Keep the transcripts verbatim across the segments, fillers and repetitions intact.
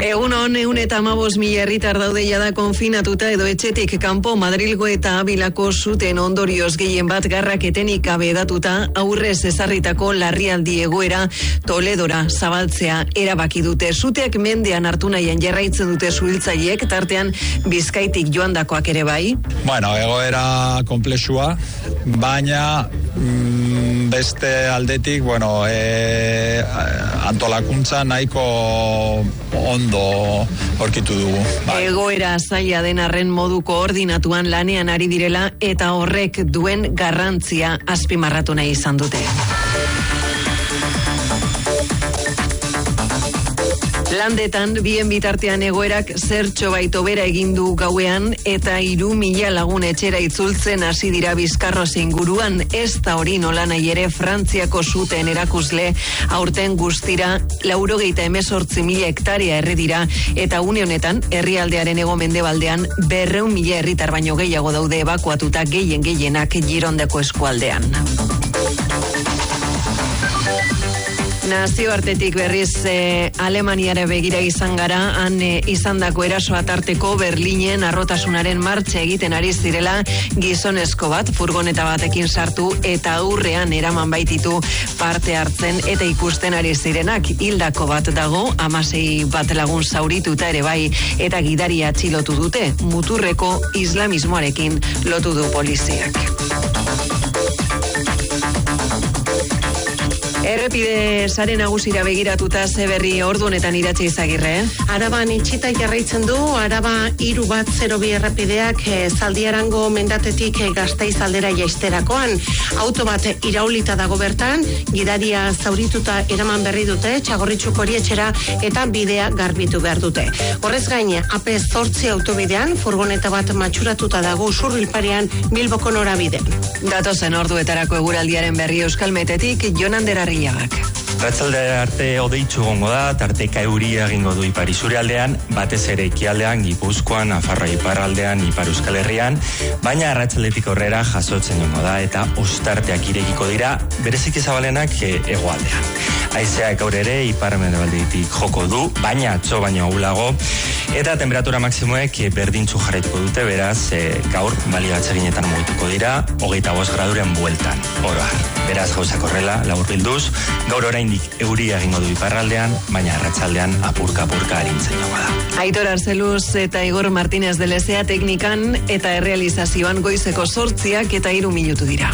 Egun hon, egun eta amabos mila herritar daude jada konfinatuta edo etxetik kanpo. Madrilgo eta Abilako zuten ondorioz gehien bat garrak etenik abedatuta aurrez ezarritako larrialdi egoera Toledora zabaltzea erabaki dute. Zuteak mendean hartu nahian jarraitzen dute zuhiltzaileek, tartean Bizkaitik joandakoak ere bai. Bueno, egoera komplexua, baina mm, beste aldetik, bueno, e, antolakuntza nahiko ondo aurkitu dugu. Bai. Egoera zaila den arren modu koordinatuan lanean ari direla eta horrek duen garrantzia azpimarratu nahi izan dute. Landetan, bien bitartean egoerak zertxo baito bera egindu gauean eta hiru mila lagun etxera itzultzen hasi dira Bizkarro inguruan. Ez da hori nola nahi ere Frantziako zuten erakusle aurten guztira laurogeita hemezortzi mila hektarea erre dira eta une honetan herrialdearen hego mendebaldean berrehun mila herritar baino gehiago daude ebakuatuta, gehien gehienak Girondako eskualdean. Nazioartetik berriz eh, Alemaniara begira izan gara, han eh, izandako erasoa tarteko Berlinen arrotasunaren martxa egiten ari zirela gizonezko bat, furgoneta batekin sartu eta aurrean eraman baititu parte hartzen eta ikusten ari zirenak. Hildako bat dago, hamasei bat lagun zaurituta ere bai, eta gidaria atxilotu dute, muturreko islamismoarekin lotu du poliziak. Errepide sare nagusira begiratuta ze berri ordu honetan Iratxe Izagirre. Araban itxita jarraitzen du, Araba hiru bat zero bi errepideak e, Zaldiarango mendatetik e, Gasteiz aldera jaisterakoan. Auto bat iraulita dago bertan, gidaria zaurituta eraman berri dute, Txagorritxuko horietxera eta bidea garbitu behar dute. Horrez gain, A P zortzi autobidean, furgoneta bat matxuratuta dago Usurbilparean Bilboko norabidean. Datozen orduetarako eguraldiaren berri Euskalmetetik, Jonan Derarriagak. Ratzalde arte odeitzu gongo da, tarteka euria egingo du ipar isurialdean, batez ere ekialdean, Gipuzkoan, Nafarroa iparraldean, Ipar Euskal Herrian, baina arratsaldetik aurrera jasotzen jongo da eta ostarteak irekiko dira, berezik zabalenak e, hegoaldean. Haizeak gaur ere ipar mendebaldetik joko du, baina atzo baino ahulago, eta temperatura maksimoek berdintzu jarraituko dute, beraz e, gaur balio atseginetan mugituko dira, hogeita bost graduren bueltan, oro har. Beraz gauzak horrela, laburbilduz, gaur oraindik euria egingo du iparraldean, baina arratsaldean apurka-apurka arintzen joango da. Aitor Arzeluz eta Igor Martínez de Lezea teknikan eta errealizazioan goizeko zortziak eta hiru minutu dira.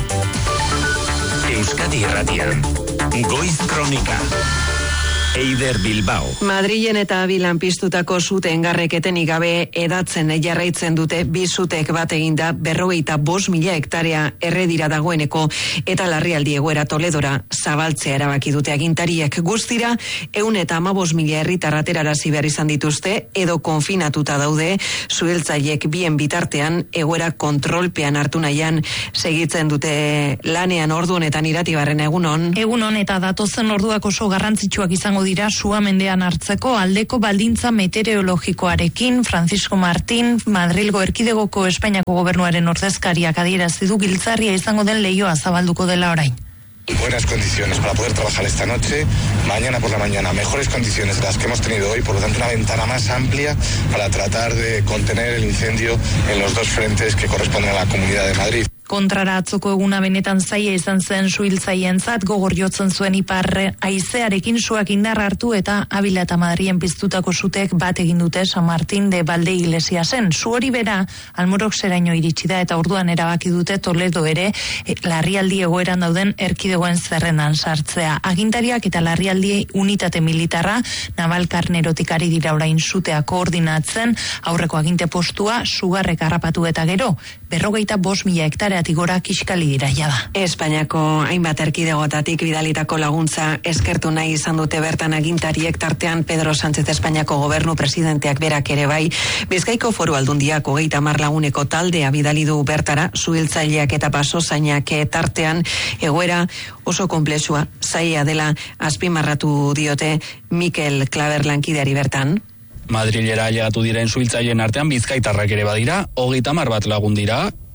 Euskadi Irratian, Goiz Kronika. Eider Bilbao. Madrilen eta Abilan piztutako zute engarreketenik gabe edatzen jarraitzen dute bi zutek bat eginda berrogeita bost mila hektarea erredira dagoeneko eta larrialdi egoera Toledora zabaltzea erabaki dute agintariek. Guztira ehun eta hamabost mila herritar aterarazi behar izan dituzte edo konfinatuta daude, zuhiltzaileek bien bitartean egoera kontrolpean hartu nahian segitzen dute lanean. Ordu honetan Iratibarren egunon. Egunon eta datozen orduak oso garrantzitsuak izango dira sua mendean hartzeko aldeko baldintza meteorologikoarekin. Francisco Martín, Madrilgo erkidegoko Espainiako gobernuaren ordezkariak adierazi du giltzarria izango den leihoa zabalduko dela orain. Buenas condiciones para poder trabajar esta noche, mañana por la mañana, mejores condiciones de las que hemos tenido hoy, por lo tanto una ventana más amplia para tratar de contener el incendio en los dos frentes que corresponden a la Comunidad de Madrid. Kontrara atzoko eguna benetan zaila izan zen suhiltzaientzat, gogor jotzen zuen ipar haizearekin suak indar hartu eta Abila eta Madrien piztutako sutek bat egin dute San Martín de Valde Iglesiasen. Su hori bera Almoroxeraino iritsi da eta orduan erabaki dute Toledo ere e, larrialdi egoeran dauden erkidegoen zerrendan sartzea. Agintariak eta larrialdi unitate militarra Navalkarnerotik ari dira orain sutea koordinatzen, aurreko aginte postua sugarrek harrapatu eta gero berrogeita bost mila hektareatik gora kiskali dira jada. Espainiako hainbat erkidegotatik bidalitako laguntza eskertu nahi izan dute bertan agintariek, tartean Pedro Sánchez Espainiako gobernu presidenteak berak ere bai. Bizkaiko Foru Aldundiak hogeita hamar laguneko taldea bidali du bertara, zuhiltzaileak eta basozainak tartean, egoera oso konplexua zaila dela azpimarratu diote Mikel Klaber lankideari bertan. Madrilera llegatu diren zuhiltzaileen artean bizkaitarrak ere badira, hogeita hamar bat lagun dira,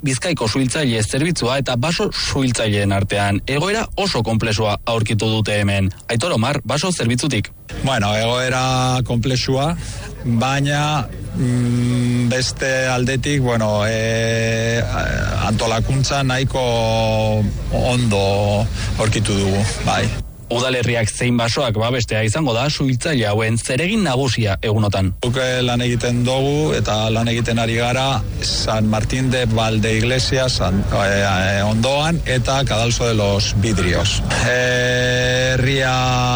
Bizkaiko suhiltzaile zerbitzua eta baso suhiltzaileen artean. Egoera oso konplexua aurkitu dute hemen. Aitor Omar, baso zerbitzutik. Bueno, egoera konplexua, baina mm, beste aldetik, bueno, e, antolakuntza nahiko ondo aurkitu dugu, bai. Udalerriak zein basoak babestea izango da suhiltzaile hauen zeregin nagusia egunotan. Guk lan egiten dugu eta lan egiten ari gara San Martín de Valdeiglesia San, eh, ondoan eta Cadalso de los Vidrios. Herria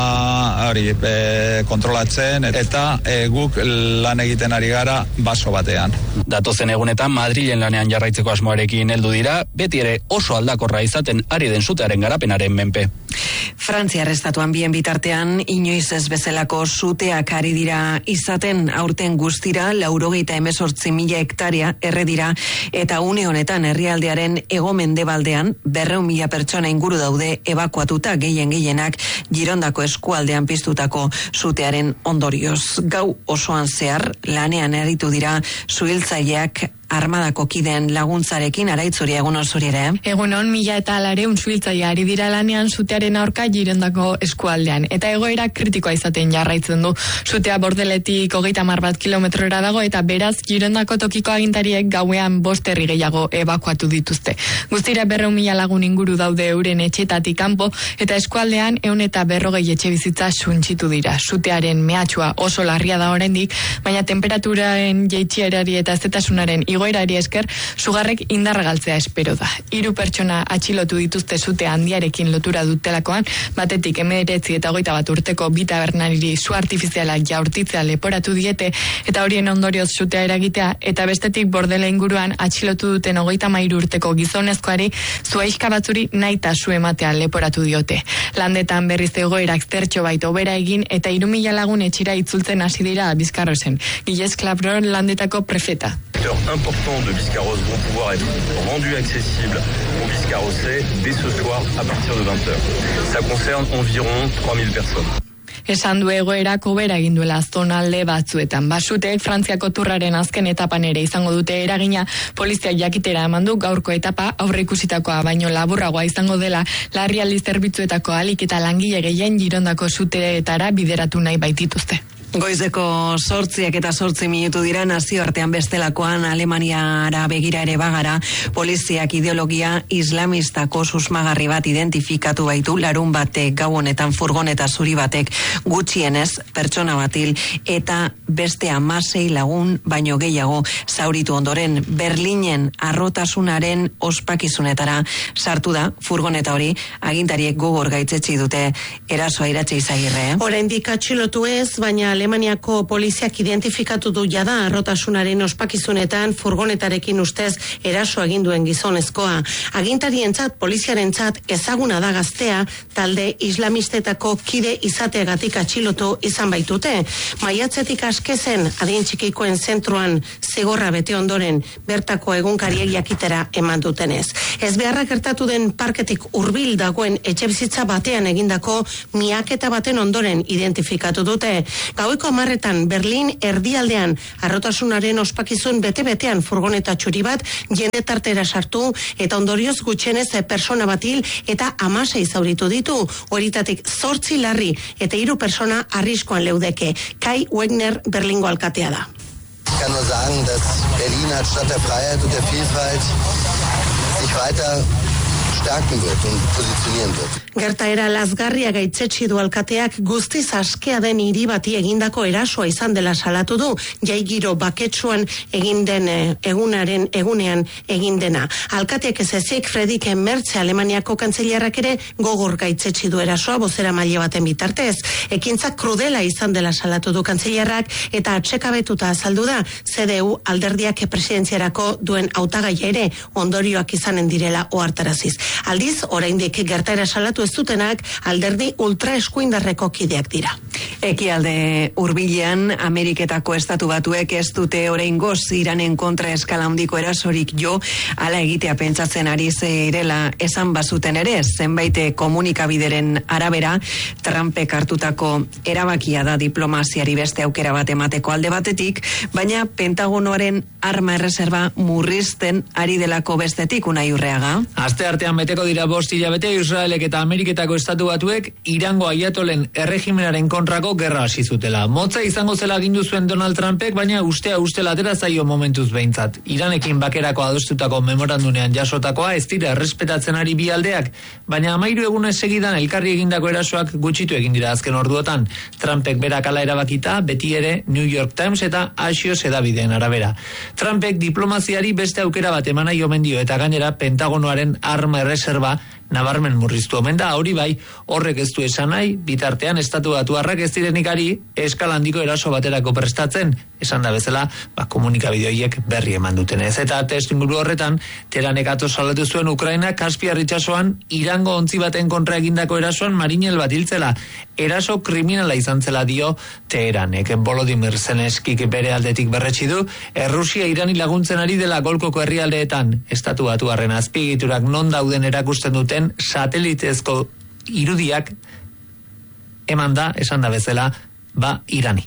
hori eh, kontrolatzen eta eh, guk lan egiten ari gara baso batean. Datozen egunetan Madrilen lanean jarraitzeko asmoarekin heldu dira, beti ere oso aldakorra izaten ari den sutearen garapenaren menpe. Frantziar estatuan bien bitartean, inoiz ez bezalako suteak ari dira izaten aurten guztira, laurogeita hemezortzi mila hektaria erredira, eta une honetan herrialdearen hego-mendebaldean berrehun mila pertsona inguru daude ebakuatuta, gehien gehienak Girondako eskualdean piztutako sutearen ondorioz. Gau osoan zehar lanean aritu dira suhiltzaileak armadako kideen laguntzarekin. Araitzuri, egun zuri ere. Egunon, mila eta alareun suhiltzaile ari dira lanean sutearen aurka Girondako eskualdean. Eta egoera kritikoa izaten jarraitzen du. Sutea Bordeletik hogeita hamar bat kilometrora dago eta beraz Girondako tokiko agintariek gauean bost herri gehiago ebakuatu dituzte. Guztira berrehun mila lagun inguru daude euren etxetatik kanpo eta eskualdean ehun eta berrogei etxe bizitza suntsitu dira. Sutearen mehatxua oso larria da oraindik, baina temperaturaren jaitsierari eta zetasunaren igoerari esker, sugarrek indarra galtzea espero da. Hiru pertsona atxilotu dituzte sute handiarekin lotura dutelakoan, batetik hemeretzi eta hogeita bat urteko bi tabernariri su artifiziala jaurtitzea leporatu diete, eta horien ondorioz sutea eragitea, eta bestetik Bordele inguruan atxilotu duten hogeita hamairu urteko gizonezkoari zuaizka batzuri nahita su ematea leporatu diote. Landetan berriz egoerak zertxo baito bera egin, eta hiru mila lagun etxira itzultzen hasi dira Bizkarrosen. Gilles Clapron landetako prefeta. Important de Biscarrosse vont pouvoir être rendus accessibles aux Biscarrossais dès ce soir à partir de vingt heures. Ça concerne environ trois mille personnes. Esan du egoerak hobera egin duela zonalde batzuetan. Basuteek Frantziako turraren azken etapan ere izango dute eragina, poliziak jakitera eman du gaurko etapa aurreikusitakoa baino laburragoa izango dela, larrialdi zerbitzuetako alik eta langile gehien Girondako suteetara bideratu nahi baitituzte. Goizeko sortziak eta sortzi minutu dira, nazioartean bestelakoan Alemaniara begira ere bagara, poliziak ideologia islamistako susmagarri bat identifikatu baitu larun bate gau honetan furgoneta zuri batek gutxienez pertsona batil eta beste hamasei lagun baino gehiago zauritu ondoren Berlinen arrotasunaren ospakizunetara sartu da furgoneta hori. Agintariek gogor gaitzetsi dute erasoa Iratxe Izagirre. Eh? Oraindik atxilotu ez, baina Alemaniako poliziak identifikatu du jada arrotasunaren ospakizunetan furgonetarekin ustez eraso egin duen gizonezkoa. Agintarientzat, poliziarentzat ezaguna da gaztea, talde islamistetako kide izateagatik atxilotu izan baitute. Maiatzetik askezen adin txikikoen zentruan zigorra bete ondoren bertako egunkariek jakitera eman dutenez. Ez beharra gertatu den parketik hurbil dagoen etxebizitza batean egindako miaketa baten ondoren identifikatu dute. Gaueko hamarretan Berlin erdialdean arrotasunaren ospakizun bete-betean furgoneta txuri bat jende tartera sartu eta ondorioz gutxenez persona batil eta hamasei zauritu ditu. Horitatik zortzi larri eta hiru persona arriskoan leudeke. Kai Wegner Berlingo alkatea da. Ich kann nur sagen, dass Berlin als Stadt der Freiheit und der Vielfalt sich weiter stärken wird und positionieren wird. Gertaera lazgarria gaitzetsi du alkateak guztiz askea den hiri bati egindako erasoa izan dela salatu du, jai giro baketsuan egin den egunaren egunean egin dena. Alkateak ez ezik Friedrich Merz Alemaniako kantzeliarrak ere gogor gaitzetsi du erasoa bozeramaile baten bitartez. Ekintza krudela izan dela salatu du kantzeliarrak eta atsekabetuta azaldu da C D U alderdiak presidentziarako duen hautagaia ere ondorioak izanen direla ohartaraziz. Aldiz, oraindik gertaera salatu ez dutenak alderdi ultraeskuindarreko kideak dira. Ekialde hurbilean Ameriketako estatu batuek ez dute oraingoz Iranen kontra eskala handiko erasorik jo, ala egitea pentsatzen ari zirela esan bazuten ere, zenbait komunikabideren arabera, Trumpek hartutako erabakia da diplomaziari beste aukera bat emateko alde batetik, baina Pentagonoaren arma erreserba murrizten ari delako bestetik. Unai Urreaga. Aste artean beteko dira bost hilabete Israelek eta Ameriketako estatu batuek Irango aiatolen erregimenaren kontrako gerra hasi zutela. Motza izango zela agindu zuen Donald Trumpek, baina ustea ustela atera zaio momentuz behintzat. Iranekin bakerako adostutako memorandunean jasotakoa ez dira errespetatzen ari bi aldeak, baina hamairu egunez segidan elkarri egindako erasoak gutxitu egin dira azken orduotan. Trumpek berak hala erabakita, beti ere New York Times eta Axios hedabideen arabera. Trumpek diplomaziari beste aukera bat eman nahi omen dio eta gainera Pentagonoaren arma erreserba nabarmen murriztu omen da, hori bai, horrek ez du esan nahi, bitartean estatu batuarrak ez direnik ari eskala handiko eraso baterako prestatzen, esan da bezala, ba, komunikabide horiek berri eman duten ez. Eta testuinguru horretan, Teranek atzo salatu zuen Ukraina Kaspiar itsasoan Irango ontzi baten kontra egindako erasoan marinel bat hiltzela. Eraso kriminala izan zela dio Teranek. Volodymyr Zelenskik bere aldetik berretsi du, Errusia Irani laguntzen ari dela golkoko herrialdeetan, estatu batuarren azpiegiturak non dauden erakusten dute satelitezko irudiak eman da, esan da bezala, ba Irani.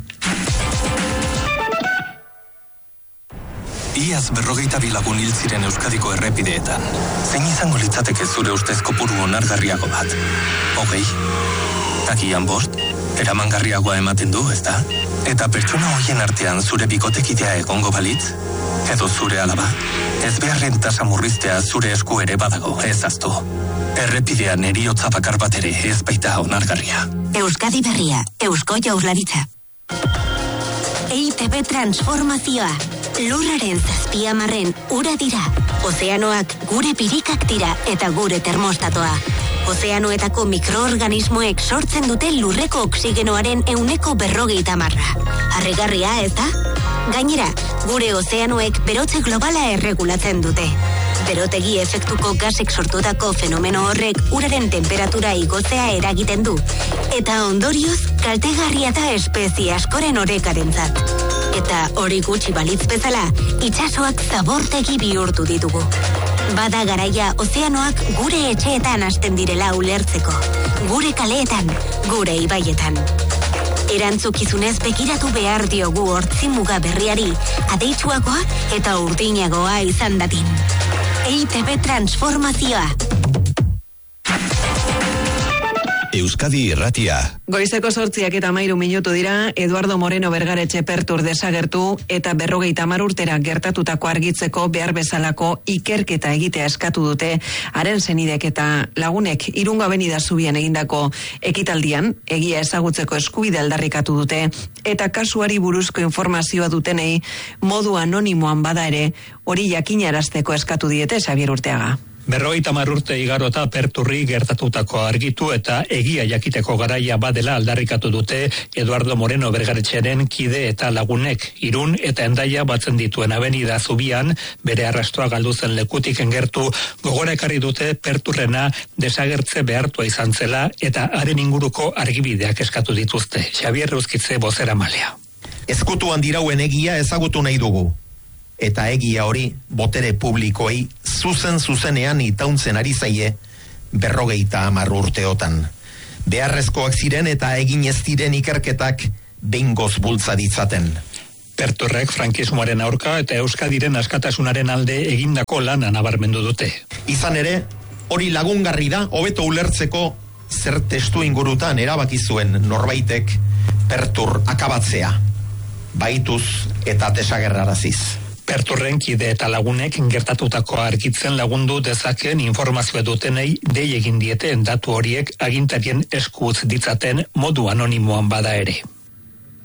Iaz berrogeita bilagun hil ziren Euskadiko errepideetan. Zein izango litzateke zure ustez kopuru onargarriago bat? Hogei? Takian bost? Eramangarriagoa ematen du, ezta? Eta pertsona hoien artean zure bikotekidea egongo balitz? Edo zure alaba? Ez beharren tasa murriztea zure esku ere badago, ez aztu. Errepidean eriotza bakar bat ere ez baita onargarria. Euskadi berria, Eusko Jaurlaritza. E I T B transformazioa. Lurraren zazpiamarren ura dira. Ozeanoak gure birikak dira eta gure termostatoa. Ozeanoetako mikroorganismoek sortzen dute lurreko oksigenoaren euneko berrogeita marra. Harrigarria, ez da? Gainera, gure ozeanoek berotze globala erregulatzen dute. Berotegi efektuko gasek sortutako fenomeno horrek uraren temperatura igotzea eragiten du. Eta ondorioz, kaltegarria da espezie askoren orekarentzat. Eta hori gutxi balitz bezala, itsasoak zabortegi bihurtu ditugu. Bada garaia ozeanoak gure etxeetan hasten direla ulertzeko. Gure kaleetan, gure ibaietan. Erantzukizunez begiratu behar diogu hortzi muga berriari, adeitsuagoa eta urdinagoa izan dadin. E I T B transformazioa. Euskadi Irratia. Goizeko sortziak eta mairu minutu dira, Eduardo Moreno Bergaretxe Pertur desagertu eta berrogeita hamar urtera gertatutako argitzeko behar bezalako ikerketa egitea eskatu dute, haren senidek eta lagunek Irungo Abenida Zubian egindako ekitaldian, egia ezagutzeko eskubide aldarrikatu dute, eta kasuari buruzko informazioa dutenei modu anonimoan bada ere, hori jakinarazteko eskatu diete, Xabier Urteaga. Berrogeita hamar urte igarota Perturri gertatutako argitu eta egia jakiteko garaia badela aldarrikatu dute Eduardo Moreno Bergaretxearen kide eta lagunek. Irun eta Hendaia batzen dituen Abenida Zubian, bere arrastoa galdu zen lekutik engertu, gogora ekarri dute Perturrena desagertze behartua izan zela eta haren inguruko argibideak eskatu dituzte. Xabier Euskitze bozeramalea. Ezkutuan dirauen egia ezagutu nahi dugu. Eta egia hori botere publikoei zuzen zuzenean itauntzen ari zaie berrogeita hamar urteotan. Beharrezkoak ziren eta egin ez diren ikerketak behingoz bultza ditzaten. Perturrek frankismoaren aurka eta Euskadiren askatasunaren alde egindako lana nabarmendu dute. Izan ere, hori lagungarri da hobeto ulertzeko zer testu ingurutan erabaki zuen norbaitek Pertur akabatzea, baituz eta desagerraraziz. Perturren kide eta lagunek gertatutako argitzen lagundu dezaken informazioa dutenei dei egin dieten datu horiek agintarien esku utz ditzaten modu anonimoan bada ere.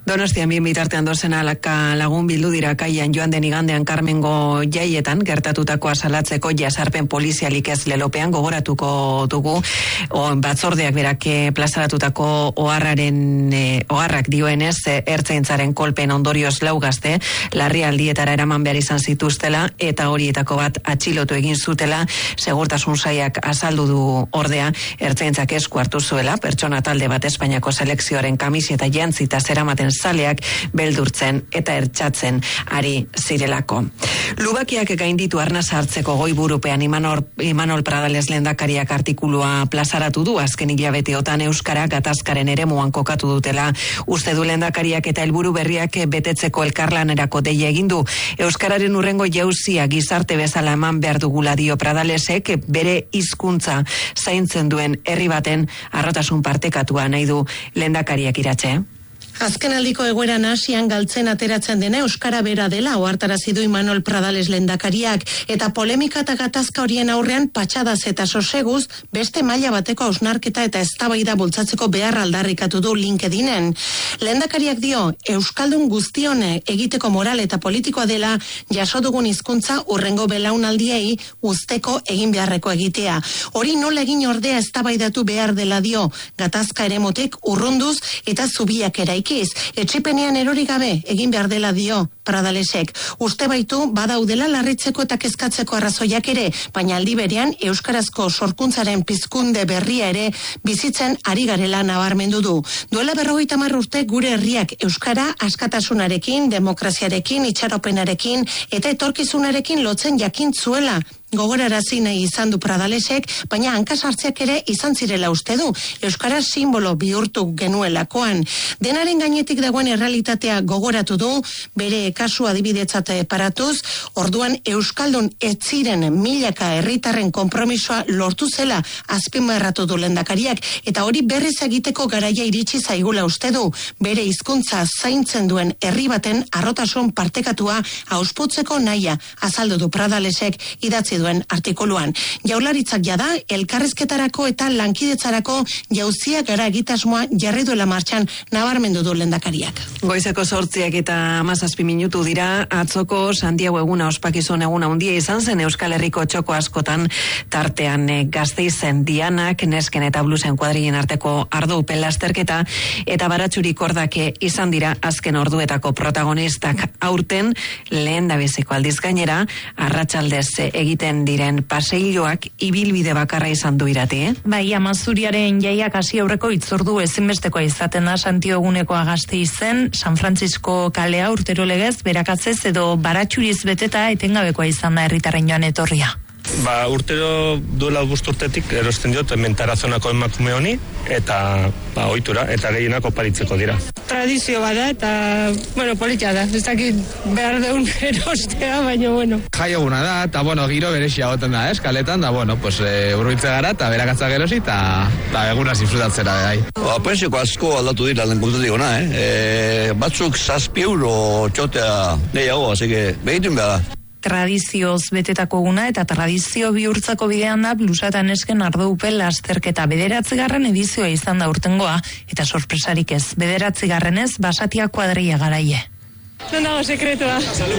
Donostian bien bitartean dozena lagun bildu dira kaian joan den igandean Karmengo jaietan gertatutakoa salatzeko jasarpen polizialik ez lelopean gogoratuko dugu o, batzordeak berak plazaratutako oharraren e, oharrak dioenez e, ertzaintzaren kolpen ondorioz lau gazte larrialdietara eraman behar izan zituztela eta horietako bat atxilotu egin zutela segurtasun sailak azaldu du ordea ertzaintzak esku hartu zuela pertsona talde bat Espainiako selekzioaren kamiseta jantzita zeramaten zaleak beldurtzen eta ertsatzen ari zirelako. Lubakiak gainditu arnaz hartzeko goiburupean Imanol, Imanol Pradales lehendakariak artikulua plazaratu du azken hilabeteotan euskara gatazkaren eremuan kokatu dutela uste du lehendakariak eta helburu berriak betetzeko elkarlanerako deia egin du. Euskararen urrengo jauzia gizarte bezala eman behar dugula dio Pradalesek bere hizkuntza zaintzen duen herri baten arrotasun partekatua nahi du lehendakariak iratxe. Azken aldiko egoera nasian galtzen ateratzen dena euskara bera dela ohartarazi du Imanol Pradales lehendakariak eta polemika eta gatazka horien aurrean patxadaz eta soseguz beste maila bateko hausnarketa eta eztabaida bultzatzeko beharra aldarrikatu du LinkedInen. Lehendakariak dio euskaldun guztione egiteko moral eta politikoa dela jaso dugun hizkuntza urrengo belaunaldiei uzteko egin beharreko egitea. Hori nola egin ordea eztabaidatu behar dela dio gatazka eremutik urrunduz eta zubiak eraik etxipenean erori gabe egin behar dela dio Pradalesek. Uste baitu badaudela larritzeko eta kezkatzeko arrazoiak ere, baina aldi berean euskarazko sorkuntzaren pizkunde berria ere bizitzen ari garela nabarmendu du. Duela berrogeita hamar urte gure herriak euskara askatasunarekin, demokraziarekin, itxaropenarekin eta etorkizunarekin lotzen jakin zuela. Gogorarazi nahi izan du Pradalesek, baina hankasartzeak ere izan zirela uste du. Euskara simbolo bihurtu genuelakoan. Denaren gainetik dagoen errealitatea gogoratu du, bere kasu adibidetzat paratuz, orduan euskaldun ez ziren milaka herritarren konpromisoa lortu zela azpimarratu du lehendakariak eta hori berriz egiteko garaia iritsi zaigula uste du. Bere hizkuntza zaintzen duen herri baten arrotasun partekatua ausputzeko nahia azaldu du Pradalesek idatzi duen artikuluan. Jaurlaritzak jada elkarrizketarako eta lankidetzarako jauzia gara egitasmoa jarri duela martxan nabarmendu du lehendakariak. Goizeko sortziak eta hamazazpi minutu dira atzoko Santiago eguna ospakizun eguna handia izan zen Euskal Herriko txoko askotan tartean e, Gasteizen Dianak, Nesken eta Bluesen kuadrilen arteko ardo upel lasterketa eta Baratxurik ordake izan dira azken orduetako protagonistak aurten lehen dabeziko aldiz gainera arratsaldez egiten diren paseiloak ibilbide bakarra izan du irati, eh? Bai, Amazuriaren jaiak hasi aurreko itzordu ezinbestekoa izaten da Santiago egunekoa Gasteizen, San Francisco kalea urtero legez, berakatzez edo Baratxuriz beteta etengabekoa izan da herritarren joan etorria. Ba, urtero duela bost urtetik erosten diot Mentarazonako emakume honi eta ba, ohitura eta gehienak oparitzeko dira. Tradizio bada eta, bueno, politia da. Ez dakit behar deun erostea, baina, bueno. Jai eguna da, eta, bueno, giro berexia goten da, eskaletan, da, bueno, pues, e, urbiltze gara, eta berakatza gerosi, eta da, egunaz disfrutatzera, bai. Ba, preziko asko aldatu dira, lehen kontatik ona, eh? E, batzuk zazpi euro txotea gehiago, así que, behitun behar da. Tradizioz betetako eguna eta tradizio bihurtzako bidean da Blusatan esken ardo upel lasterketa bederatzigarren edizioa izan da urtengoa eta sorpresarik ez, bederatzigarrenez Basatia kuadrilla garaie. Non dago sekretua.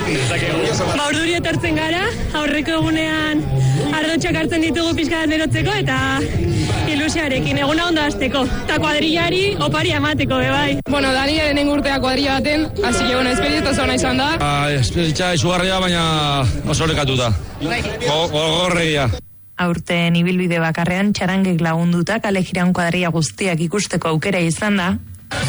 Ba, urduri etortzen gara, aurreko egunean ardotxak hartzen ditugu pixka nerotzeko eta ilusiarekin, eguna ondo hasteko. Eta kuadrillari opari amateko, bai. Bueno, Danielen engurtea kuadrilla baten, hasi que, bueno, esperientzia zona izan da. Ah, esperientzia izugarria, baina oso lekatuta. Gogorregia. Aurten ibilbide bakarrean txarangek lagunduta kale jiran kuadrilla guztiak ikusteko aukera izan da.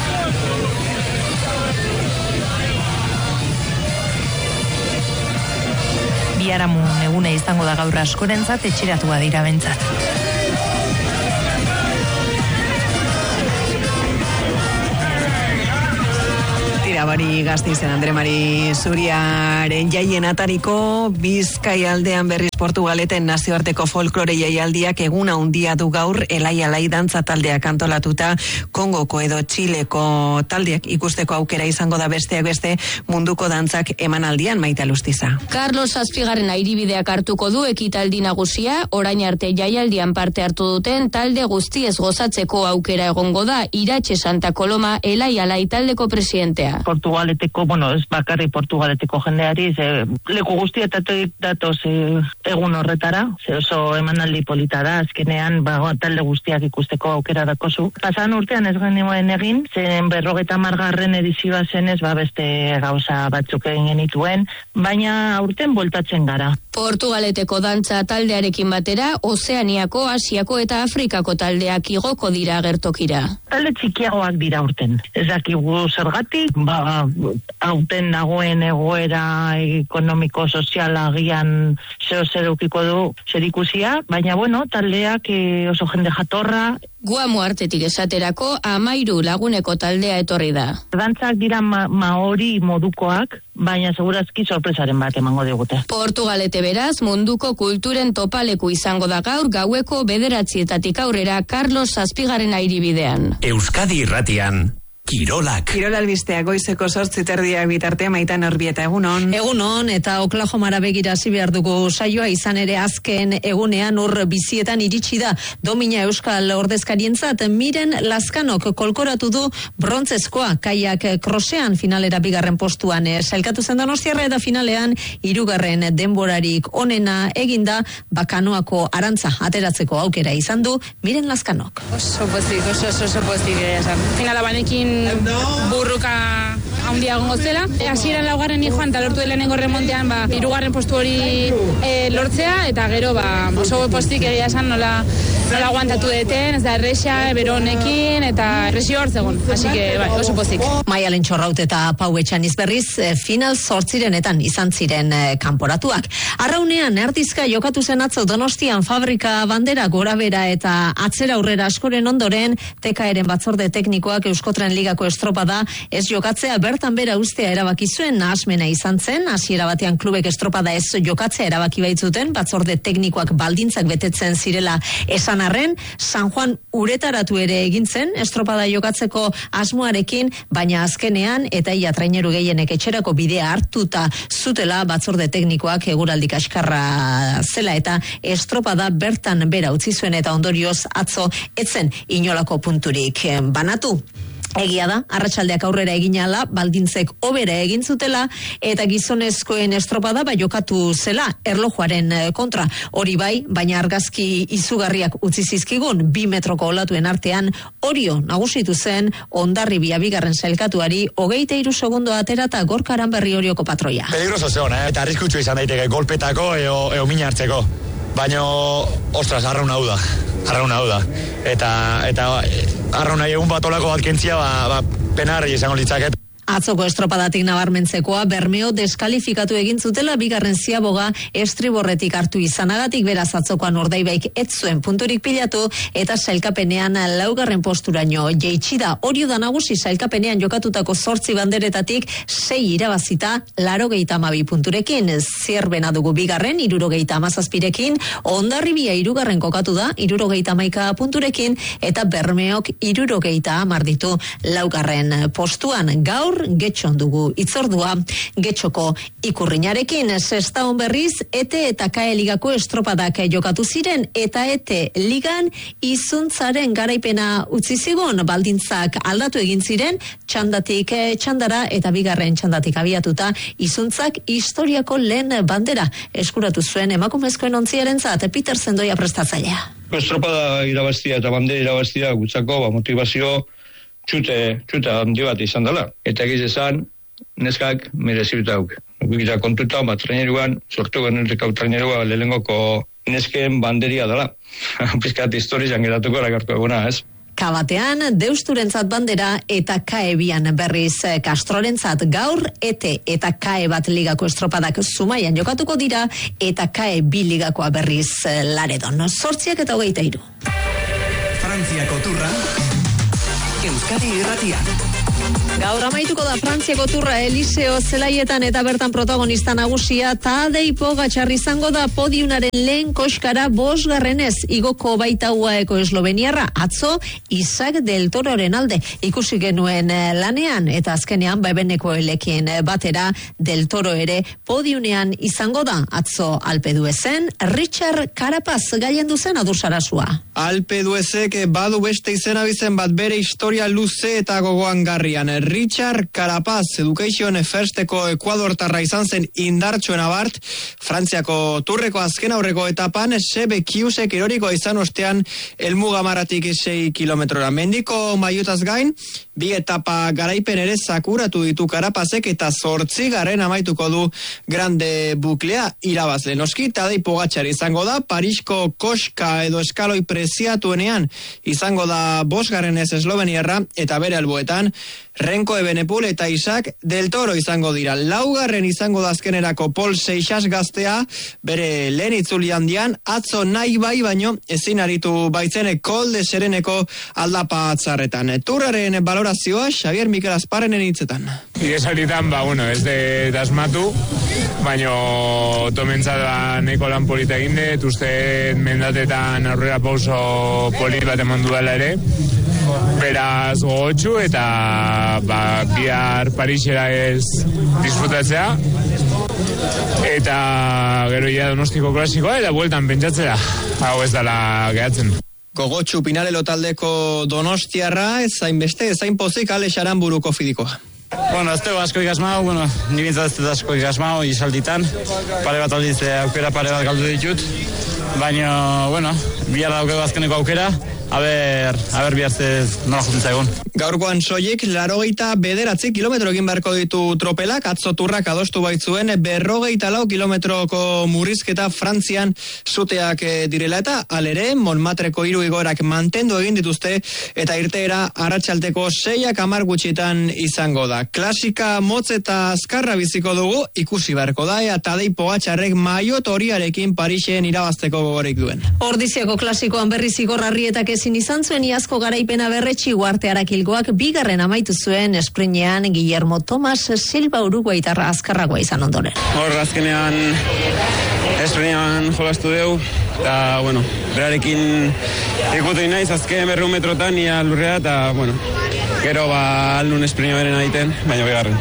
Biharamun egune izango da gaur askorentzat etxeratua dira bentzat. Ea bari Gasteizen Andre Mari Zuriaren jaien atariko Bizkai aldean berriz Portugaleten nazioarteko folklore jaialdiak eguna handia du gaur elai alai dantza taldeak antolatuta Kongoko edo Txileko taldeak ikusteko aukera izango da besteak beste munduko dantzak emanaldian Maite Lustiza. Carlos Zazpigarren airibideak hartuko du ekitaldi nagusia, orain arte jaialdian parte hartu duten talde guztiez gozatzeko aukera egongo da Iratxe Santa Koloma elai alai taldeko presidentea. Portugaleteko, bueno, ez bakarri Portugaleteko jendeari, ze, leku guztietatik datoz e, egun horretara, ze oso emanaldi polita da, azkenean ba, talde guztiak ikusteko aukera dakozu. Pasan urtean ez genuen egin, zen berrogeta margarren edizioa zenez, ba beste gauza batzuk egin genituen, baina aurten bueltatzen gara. Portugaleteko dantza taldearekin batera, Ozeaniako, Asiako eta Afrikako taldeak igoko dira gertokira. Talde txikiagoak dira urten. Ez dakigu zergatik, ba, aurten dagoen egoera ekonomiko soziala agian zeo zerukiko du zerikusia, baina bueno, taldeak e, oso jende jatorra. Guamo artetik esaterako amairu laguneko taldea etorri da. Dantzak dira ma maori modukoak, baina segurazki sorpresaren bat emango digute. Portugalete beraz, munduko kulturen topaleku izango da gaur gaueko bederatzietatik aurrera Carlos Zazpigarren airibidean. Euskadi Irratian. Kirolak. Kirol albistea goizeko sortzi terdiak bitarte Maitan Orbieta egunon. Egunon eta Oklahomara begira hasi behar dugu saioa izan ere azken egunean ur bizietan iritsi da domina euskal ordezkarientzat Miren Lazkanok kolkoratu du brontzezkoa kaiak krosean finalera bigarren postuan e, sailkatu zen Donostiarra eta finalean hirugarren denborarik onena eginda bakanoako arantza ateratzeko aukera izan du Miren Lazkanok. Oso pozik, oso oso, oso pozik esan. Finala banekin burruka handia gongo zela. Hasieran laugarren joan eta lortu lehenengo remontean ba, hirugarren postu hori e, lortzea eta gero ba, oso postik egia esan nola, nola aguantatu deten, ez da erresa, beronekin eta presio hor zegoen. Así que bai, oso postik. Maialen Txorraut eta Pau Etxaniz berriz final zortzirenetan izan ziren kanporatuak. Arraunean erdizka jokatu zen atzo Donostian fabrika bandera gorabera eta atzera aurrera askoren ondoren tekaeren batzorde teknikoak Euskotren Ligako estropada ez jokatzea bertan bera ustea erabaki zuen nahasmena izan zen, hasiera batean klubek estropada ez jokatzea erabaki baitzuten, batzorde teknikoak baldintzak betetzen zirela esan arren, San Juan uretaratu ere egin zen estropada jokatzeko asmoarekin, baina azkenean eta ia traineru gehienek etxerako bidea hartuta zutela batzorde teknikoak eguraldi kaskarra zela eta estropada bertan bera utzi zuen eta ondorioz atzo etzen inolako punturik banatu. Egia da, arratsaldeak aurrera eginala, baldintzek hobera egin zutela eta gizonezkoen estropada bai jokatu zela erlojuaren kontra. Hori bai, baina argazki izugarriak utzi zizkigun bi metroko olatuen artean Orio nagusitu zen Hondarribia bigarren sailkatuari hogeita hiru segundo atera eta Gorka Aranberri Orioko patroia. Peligroso zeon, eh? Eta arriskutsu izan daiteke golpetako eo, eo mina hartzeko. Baina, ostras, arraun hau da. Arraun hau da. Eta, eta arraun nahi egun bat olako bat kentzia, ba, ba, penarri izango litzaket. Atzoko estropadatik nabarmentzekoa Bermeo deskalifikatu egin zutela bigarren ziaboga estriborretik hartu izanagatik, beraz atzokoan Urdaibaik ez zuen punturik pilatu eta sailkapenean laugarren posturaino jeitsi da. Orio da nagusi sailkapenean jokatutako zortzi banderetatik sei irabazita laurogeita hamabi punturekin. Zierbena dugu bigarren hirurogeita hamazazpirekin, Hondarribia hirugarren kokatu da hirurogeita hamaika punturekin eta Bermeok hirurogeita hamar ditu laugarren postuan. Gaur Getxon dugu itzordua, Getxoko ikurrinarekin Sestaon berriz Ete eta Kae ligako estropadak jokatu ziren eta Ete ligan izuntzaren garaipena utzi zigun, baldintzak aldatu egin ziren txandatik txandara eta bigarren txandatik abiatuta izuntzak historiako lehen bandera eskuratu zuen emakumezkoen ontziarentzat. Peter Zendoia prestatzailea. Estropada irabaztia eta bandera irabaztia gutzako ba, motivazio txute, txute handi bat izan dela. Eta egiz esan, neskak merezibita hauk. Gukita kontuta, bat traineruan, sortu genurrikau trainerua lehengoko nesken banderia dela. Piskat historizan geratuko erakartu eguna, ez? Kabatean, Deusturentzat bandera eta Kae bian berriz Kastrorentzat gaur, Ete eta Kae bat ligako estropadak Zumaian jokatuko dira eta Kae bi ligakoa berriz Laredon. Zortziak eta hogeita hiru. Frantziako turra Euskadi Irratian. Gaur amaituko da Frantziako turra Eliseo zelaietan eta bertan protagonista nagusia Tadej Pogačar izango da podiunaren lehen koskara bosgarrenez igoko baita uaeko esloveniarra atzo Isaac del Tororen alde ikusi genuen lanean eta azkenean baibeneko elekin batera del Toro ere podiunean izango da atzo Alpe d'Huezen Richard Carapaz gailendu zen adursarasua. Alpe d'Huezek badu beste izena bizen bat bere historia luze eta gogoan garrian. Richard Carapaz, Education Firsteko Ekuadortarra izan zen indartxoen abart, Frantziako turreko azken aurreko etapan, Sebe Kiusek eroriko izan ostean elmuga maratik sei kilometrora. Mendiko maiutaz gain, bi etapa garaipen ere sakuratu ditu Carapazek eta zortzi garen amaituko du grande buklea irabazle. Noski, Tadej Pogačar izango da, Parisko koska edo eskaloi preziatuenean izango da bosgarren ez esloveniarra eta bere alboetan, Renko Ebenepul eta Isaac del Toro izango dira. Laugarren izango da azkenerako Paul Seixas gaztea, bere lehen itzuli handian, atzo nahi bai baino ezin aritu baitzen Col de Sereneko aldapa atzarretan. Turraren balorazioa Xavier Mikel Azparrenen hitzetan. Igesaritan, ba, bueno, ez de asmatu, baino tomentza da neko lan polita egin dut, uste mendatetan aurrera pauso polit bat eman duela ere, beraz gogotxu eta ba, bihar Parisera ez disfrutatzea eta gero ja Donostiko klasikoa eta bueltan pentsatzea hau ez dela gehatzen. Gogotxu Pinarello taldeko donostiarra ez zain beste, ez zain pozik Alex Aranburuko fidikoa. Bueno, ez dugu asko ikasmau, bueno, nibintzat ez dugu asko ikasmau, izalditan, pare bat aldiz aukera pare bat galdu ditut, baina, bueno, bihar daukego azkeneko aukera, aber, aber bihartzez nola juntza egun. Gaurkoan soilik, larogeita bederatzi kilometro egin beharko ditu tropelak, atzo turrak adostu baitzuen, berrogeita lau kilometroko murrizketa Frantzian zuteak direla eta alere, Montmartreko hiru igoerak mantendu egin dituzte eta irteera arratsaldeko seiak hamar gutxitan izango da. Klasika motz eta azkarra biziko dugu, ikusi beharko da, eta Tadej Pogačarrek maiot horiarekin Parisen irabazteko gogorik duen. Ordiziako klasikoan berriz igorrarrietak ezin izan zuen iazko garaipena berretsi Uarte Arakilgoak bigarren amaitu zuen esprinean Guillermo Tomas Silva uruguaitarra azkarragoa izan ondoren. Hor azkenean esprinean jolastu deu, eta, bueno, berarekin ikutu naiz azken berreun metrotan ia lurrea, eta, bueno, gero ba aldun esprinea beren egiten, baina bigarren.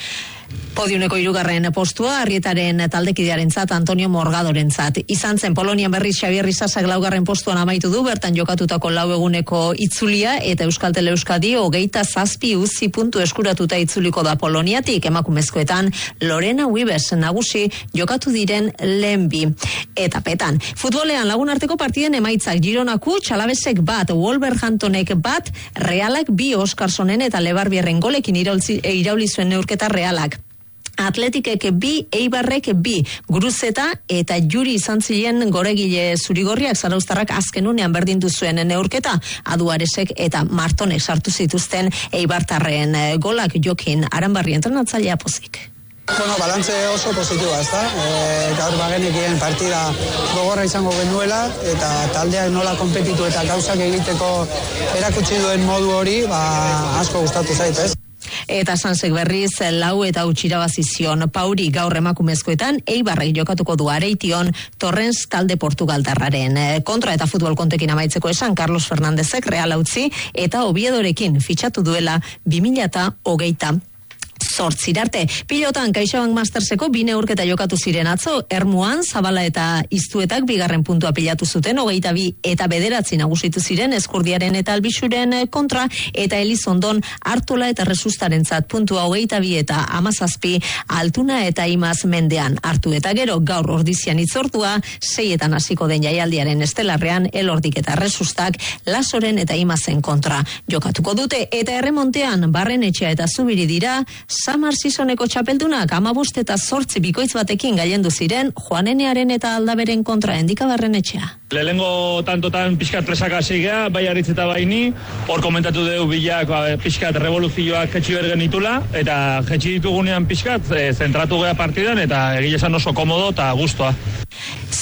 Podiuneko hirugarren postua Arrietaren taldekidearentzat Antonio Morgadorentzat. Izan zen Polonian berriz Xabier Risasak laugarren postuan amaitu du, bertan jokatutako lau eguneko itzulia eta Euskaltel Euskadi hogeita zazpi uzi puntu eskuratuta itzuliko da Poloniatik, emakumezkoetan Lorena Wiebes nagusi jokatu diren lehen bi. Eta petan, futbolean lagunarteko partiden emaitzak Gironaku, Txalabesek bat, Wolverhamptonek bat, Realak bi Oskarsonen eta Lebarbierren golekin irauli zuen neurketa Realak. Atletikek bi, Eibarrek bi, Guruzeta eta Juri izan ziren goregile zurigorriak Zarauztarrak azkenunean berdindu zuen neurketa, Aduaresek eta Martonek sartu zituzten Eibartarren golak Jokin Aranbarri entrenatzailea pozik. Bueno, balantze oso positiboa, ezta? E, gaur bagenekien partida gogorra izango genuela eta taldeak nola konpetitu eta gauzak egiteko erakutsi duen modu hori, ba, asko gustatu zait, ez? Eta Sansek berriz lau eta utxira bazizion Pauri gaur emakumezkoetan Eibarrek jokatuko du Areition Torrens talde Portugaldarraren kontra eta futbol kontekin amaitzeko esan Carlos Fernandezek Reala utzi eta Oviedorekin fitxatu duela bi mila hogeita zortzirarte. Pilotan CaixaBank Masterseko bi neurketa jokatu ziren atzo, Ermuan, Zabala eta Iztuetak bigarren puntua pilatu zuten, hogeita bi eta bederatzi nagusitu ziren Eskurdiaren eta Albixuren kontra, eta Elizondon Artola eta Resustarentzat puntua hogeita bi eta Amazazpi, Altuna eta Imaz mendean hartu eta gero gaur ordizian itzordua, seietan hasiko den jaialdiaren estelarrean, Elordik eta Resustak Lasoren eta Imazen kontra jokatuko dute, eta erremontean Barrenetxea eta Zubiri dira, Samar Sisoneko txapeldunak amabost eta zortzi bikoitz batekin gailendu ziren Juanenearen eta Aldaberen kontra Endika Barrenetxea. Lehenengo tantotan pixkat presaka zigea, bai Aritz eta baini, hor komentatu dugu bilak pixkat revoluzioak jetxi bergen itula, eta jetxi ditugunean pixkat, e, zentratu gea partidan, eta egile esan oso komodo eta guztua.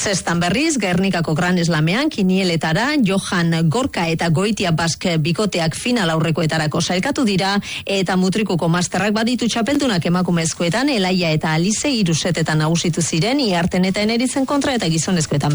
Zestan berriz, Gernikako Gran Eslamean, kinieletara, Johan Gorka eta Goitia Bask bikoteak final aurrekoetarako sailkatu dira, eta Mutrikuko masterrak baditu txapeldunak emakumezkoetan, Elaia eta Alize irusetetan nagusitu ziren, Iarten eta Enerizen kontra eta gizonezkoetan